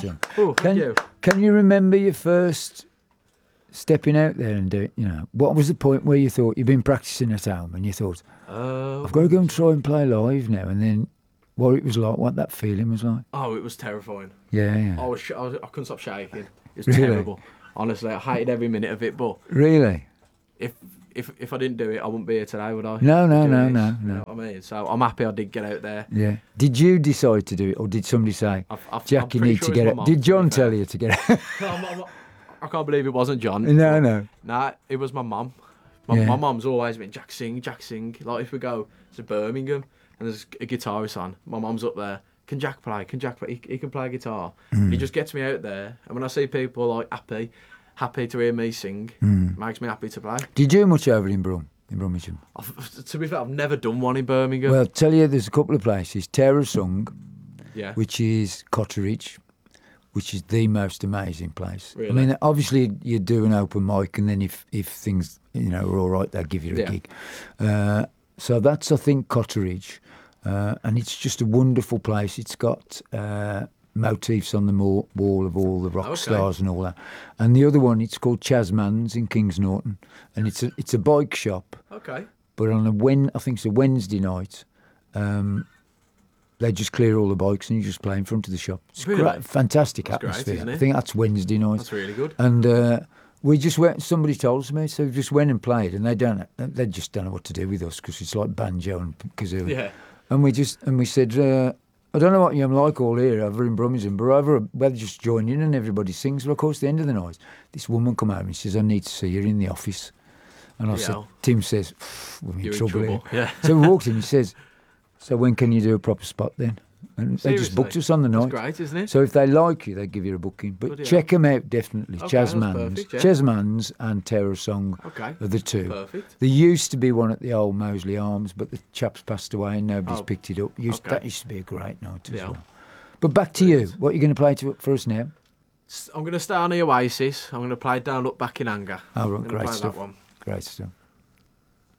song. Oh, thank you. Can you remember your first stepping out there and doing? What was the point where you thought you've been practicing at home and you thought I've got to go and try and play live now, and then what it was like, what that feeling was like? Oh, it was terrifying. Yeah. I couldn't stop shaking. It was Really? terrible. Honestly, I hated every minute of it. But Really? if I didn't do it, I wouldn't be here today, would I? No. You know what I mean? So I'm happy I did get out there. Yeah. Did you decide to do it, or did somebody say, Jack, I'm you pretty need sure to it's get my out? mum, Did to John be fair. tell you to get out? I can't believe it wasn't John. No. Nah, it was my mum. Yeah. My mum's always been Jack sing. Like if we go to Birmingham and there's a guitarist on, my mum's up there. Can Jack play? He can play guitar. He just gets me out there, and when I see people like happy to hear me sing, makes me happy to play. Did you do much over in Brummagem? To be fair, I've never done one in Birmingham. Well, tell you, there's a couple of places. Terror Sung, yeah. which is Cotteridge, which is the most amazing place. Really? I mean, obviously you do an open mic, and then if things are all right, they'll give you a gig. So that's, I think, Cotteridge, and it's just a wonderful place. It's got motifs on the wall of all the rock stars and all that. And the other one, it's called Chasman's in Kings Norton, and it's a bike shop. Okay. But on I think it's a Wednesday night, they just clear all the bikes and you just play in front of the shop. It's Really? great, fantastic That's great, atmosphere. isn't it? I think that's Wednesday night. That's really good. And we just went. Somebody told me, so we just went and played, and they just don't know what to do with us because it's like banjo and kazoo. Yeah. And we said, I don't know what you're like all here over in Brummagem, but we'll just join in and everybody sings. Well, of course, at the end of the night, this woman come over and she says, I need to see you in the office. And I said, Tim says, we're in trouble here. Yeah. So we walked in, he says, so when can you do a proper spot then? And they just booked us on the night. That's great, isn't it? So if they like you, they give you a booking. But Bloody check them out, definitely. Okay, that's Chasman's. perfect, yeah. Chasman's and Terror Song Okay. are the two. Perfect. There used to be one at the old Moseley Arms, but the chap's passed away and nobody's picked it up. That used to be a great night as well. But back to you. What are you going to play for us now? I'm going to stay on the Oasis. I'm going to play Down Look Back in Anger. Oh, I'm right, gonna great play stuff. That one. Great stuff.